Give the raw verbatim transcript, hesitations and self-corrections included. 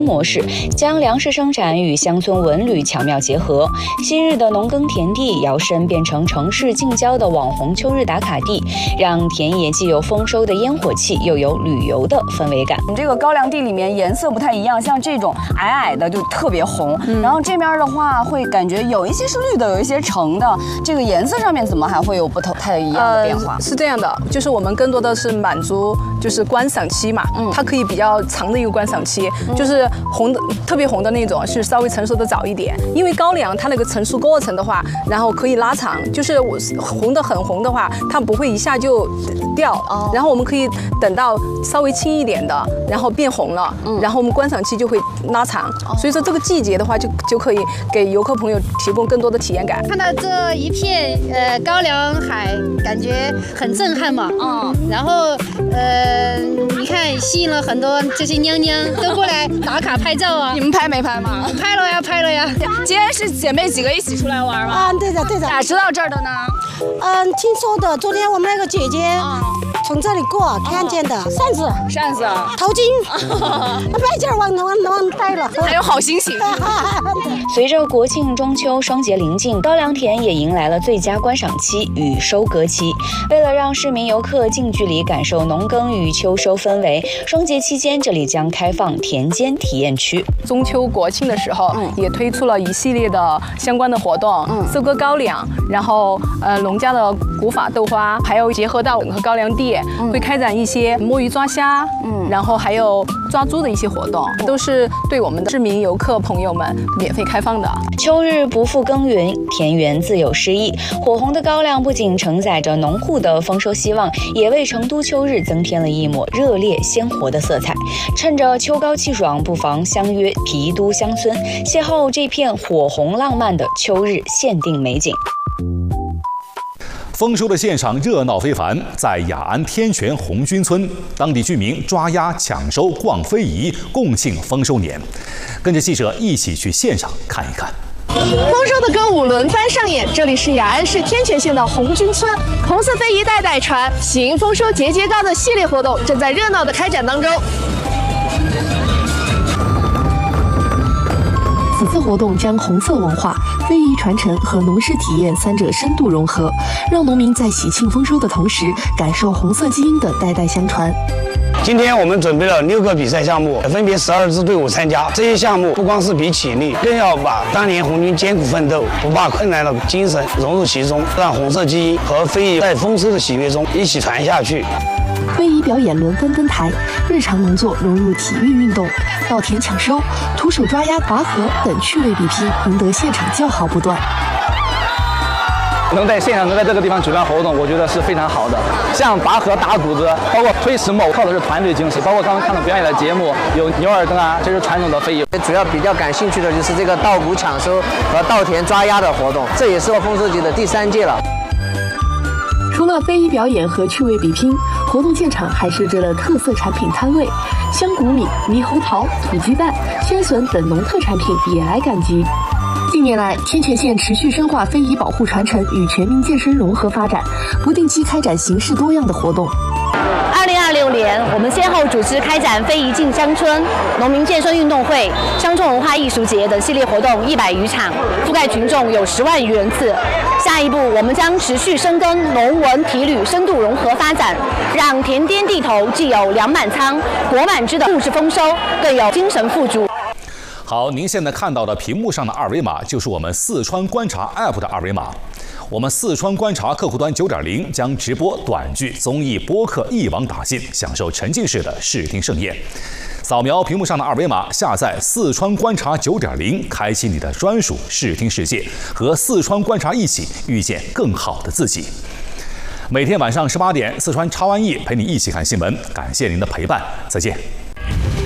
模式，将粮食生产与乡村文旅巧妙结合。昔日的农耕田地摇身变成城市近郊的网红秋日打卡地，让田野既有丰收的烟火气，又有旅游的氛围感。 这个高粱地里面颜色不太一样，像这种矮矮的就特别红，嗯、然后这边的话会感觉有一些是绿的，有一些橙的。这个颜色上面怎么还会有不太一样的变化？ 呃、是这样的，就是我们更多的是满足就是观赏期嘛，嗯、它可以比较长的一个观赏期，嗯、就是红的特别红的那种是稍微成熟的早一点，因为高粱它那个成熟过程的话，然后可以拉长，就是我红的很红的话，它不会一下就掉，哦、然后我们可以等到稍微青一点的，然后变红了，嗯、然后我们观赏期就会拉长，哦、所以说这个季节的话就就可以给游客朋友提供更多的体验感。 看到这一片呃高粱海，感觉很震撼嘛，嗯，然后呃你看吸引了很多这些娘娘都过来打卡拍照啊。 你们拍没拍吗？ 拍了呀，拍了呀。 今天是姐妹几个一起出来玩吗？ 啊，对的对的。 咋知道这儿的呢？ 嗯，听说的。昨天我们那个姐姐从这里过，看见的。扇子， 扇子， 头巾，摆件往往往带了， 还有好心情。 随着国庆、中秋双节临近，高粱田也迎来了最佳观赏期与收割期。为了让市民游客近距离感受农耕与秋收氛围，双节期间这里将开放田间体验区。 中秋、国庆的时候，嗯、也推出了一系列的相关的活动，嗯、收割高粱，然后呃农家的古法豆花，还有结合到整个高粱地，嗯、会开展一些摸鱼抓虾，嗯、然后还有抓猪的一些活动，嗯、都是对我们的市民游客朋友们免费开放的。 秋日不复耕耘，田园自有诗意。火红的高粱不仅承载着农户的丰收希望，也为成都秋日增添了一抹热烈鲜活的色彩。趁着秋高气爽，不妨相约郫都乡村，邂逅这片火红浪漫的秋日限定美景。 丰收的现场热闹非凡，在雅安天泉红军村，当地居民抓鸭、抢收、逛非遗，共庆丰收年。跟着记者一起去现场看一看。 丰收的歌舞轮番上演，这里是雅安市天泉县的红军村，红色非遗代代传，喜迎丰收节节高的系列活动正在热闹的开展当中。 此次活动将红色文化、非遗传承和农事体验三者深度融合，让农民在喜庆丰收的同时，感受红色基因的代代相传。 今天我们准备了六个比赛项目，分别十二支队伍参加。这些项目不光是比体力，更要把当年红军艰苦奋斗、不怕困难的精神融入其中，让红色基因和非遗在丰收的喜悦中一起传下去。 非遗表演轮番登台，日常农作融入体育运动，稻田抢收、徒手抓鸭、拔河等趣味比拼，赢得现场叫好不断。 能在现场能在这个地方举办活动，我觉得是非常好的。像拔河、打谷子，包括推石磨，靠的是团队精神。包括刚刚看到表演的节目，有牛耳灯啊，这是传统的非遗。 主要比较感兴趣的就是这个稻谷抢收和稻田抓鸭的活动，这也是我丰收节的第三届了。 除了非遗表演和趣味比拼，活动现场还设置了特色产品摊位，香谷米、猕猴桃、土鸡蛋、鲜笋等农特产品也来赶集。近年来，天泉县持续深化非遗保护传承与全民健身融合发展，不定期开展形式多样的活动。 二零二六年，我们先后主持开展非遗进乡村、农民健身运动会、乡村文化艺术节等系列活动一百余场，覆盖群众有十万余人次。下一步，我们将持续深耕农文体旅深度融合发展，让田间地头既有粮满仓、果满枝的物质丰收，更有精神富足。 好，您现在看到的屏幕上的二维码就是我们四川观察 A P P 的二维码。我们四川观察客户端 九点零 将直播短剧、综艺、播客一网打尽，享受沉浸式的视听盛宴。扫描屏幕上的二维码，下载四川观察 九点零， 开启你的专属视听世界，和四川观察一起遇见更好的自己。每天晚上十八点，四川超安逸陪你一起看新闻，感谢您的陪伴，再见。